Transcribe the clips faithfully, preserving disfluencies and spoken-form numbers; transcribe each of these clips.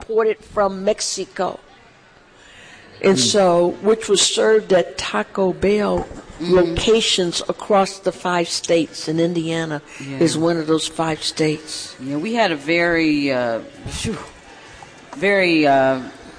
imported from Mexico. And so, which was served at Taco Bell mm. locations across the five states, and Indiana yeah. is one of those five states. Yeah, we had a very, uh, very uh,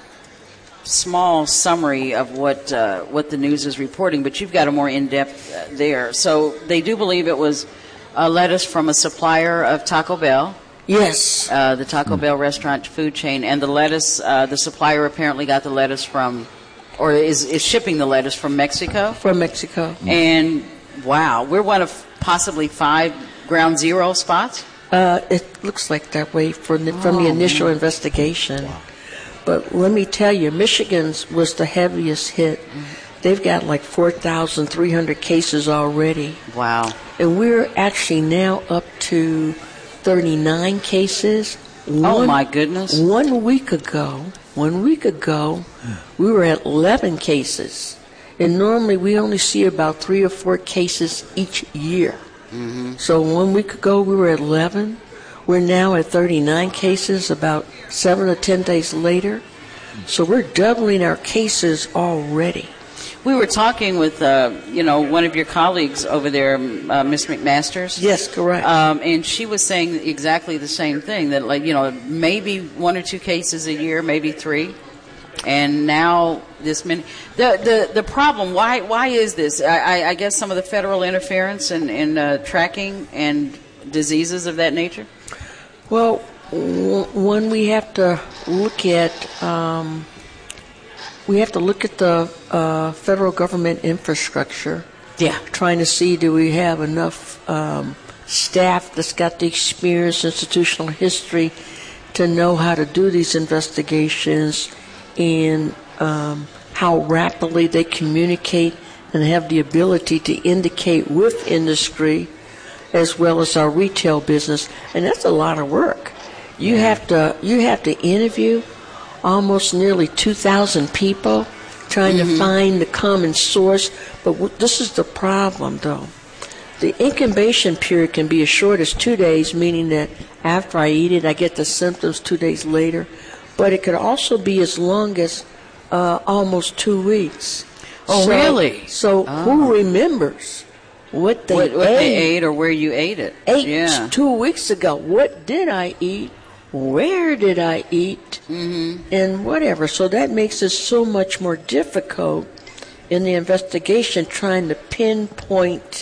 small summary of what uh, what the news is reporting, but you've got a more in-depth uh, there. So they do believe it was uh, lettuce from a supplier of Taco Bell. Yes. Uh, the Taco Bell restaurant food chain. And the lettuce, uh, the supplier apparently got the lettuce from, or is, is shipping the lettuce from Mexico? From Mexico. And, wow, we're one of possibly five ground zero spots? Uh, it looks like that way from the, from oh, the initial man. investigation. Wow. But let me tell you, Michigan's was the heaviest hit. Mm-hmm. They've got like four thousand three hundred cases already. Wow. And we're actually now up to thirty-nine cases. One, oh my goodness! One week ago, one week ago, we were at eleven cases, and normally we only see about three or four cases each year. Mm-hmm. So one week ago we were at eleven. We're now at thirty-nine cases. About seven or ten days later, so we're doubling our cases already. We were talking with, uh, you know, one of your colleagues over there, uh, Miss McMasters. Yes, correct. Um, and she was saying exactly the same thing, that, like, you know, maybe one or two cases a year, maybe three. And now this many. The the, the problem, why why is this? I, I guess some of the federal interference in, in uh, tracking and diseases of that nature? Well, w- one we have to look at... Um, We have to look at the uh, federal government infrastructure. Yeah. Trying to see, do we have enough um, staff that's got the experience, institutional history to know how to do these investigations, and um, how rapidly they communicate and have the ability to indicate with industry as well as our retail business. And that's a lot of work. You have to you have to interview almost nearly two thousand people trying mm-hmm. to find the common source. But w- this is the problem, though. The incubation period can be as short as two days, meaning that after I eat it, I get the symptoms two days later. But it could also be as long as uh, almost two weeks. Oh, so, really? So oh. who remembers what they what, what ate? they ate or where you ate it? Ate yeah. two weeks ago. What did I eat? Where did I eat? Mm-hmm. And whatever. So that makes it so much more difficult in the investigation, trying to pinpoint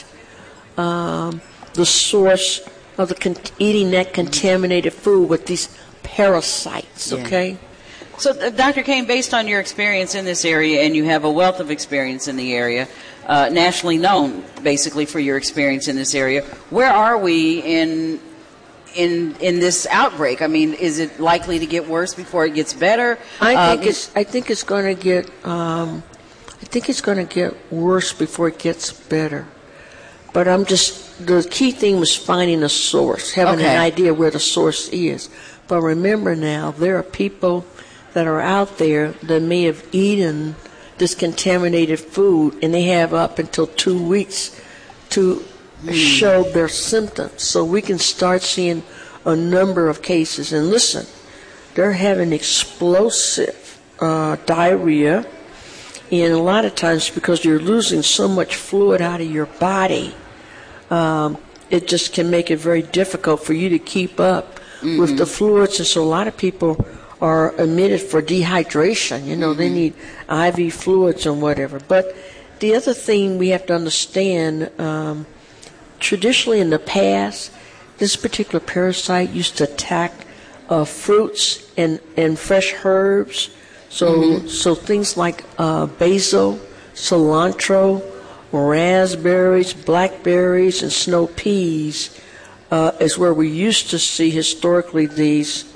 um, the source of the con- eating that contaminated food with these parasites, yeah. okay? So, uh, Doctor Kane, based on your experience in this area, and you have a wealth of experience in the area, uh, nationally known, basically, for your experience in this area, where are we in... In, in this outbreak? I mean, is it likely to get worse before it gets better? I think um, it's. I think it's going to get. Um, I think it's going to get worse before it gets better. But I'm just. The key thing was finding a source, having okay. an idea where the source is. But remember now, there are people that are out there that may have eaten this contaminated food, and they have up until two weeks to show their symptoms, so we can start seeing a number of cases. And listen, they're having explosive uh, diarrhea, and a lot of times because you're losing so much fluid out of your body, um, it just can make it very difficult for you to keep up mm-hmm. with the fluids. And so a lot of people are admitted for dehydration. You know, mm-hmm. they need I V fluids and whatever. But the other thing we have to understand, um, traditionally in the past, this particular parasite used to attack uh, fruits and, and fresh herbs. So mm-hmm. so things like uh, basil, cilantro, raspberries, blackberries, and snow peas uh, is where we used to see historically these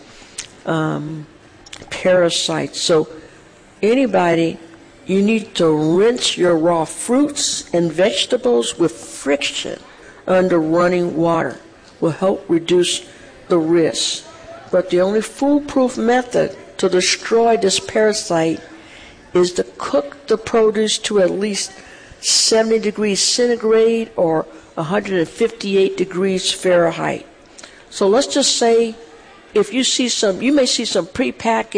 um, parasites. So anybody, you need to rinse your raw fruits and vegetables with friction under running water. Will help reduce the risk. But the only foolproof method to destroy this parasite is to cook the produce to at least seventy degrees centigrade or one hundred fifty-eight degrees Fahrenheit. So let's just say if you see some, you may see some prepackaged